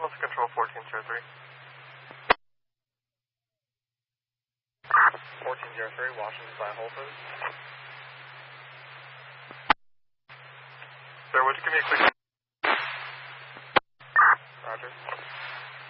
Delta Control 1403. 1403, Washington by Whole Foods. Sir, would you give me a quick... Roger.